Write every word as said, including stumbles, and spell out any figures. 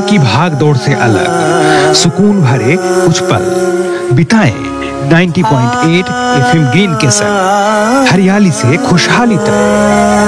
की भाग दौड़ से अलग सुकून भरे कुछ पल बिताएं नब्बे पॉइंट आठ एफएम ग्रीन के संग। हरियाली से खुशहाली तक।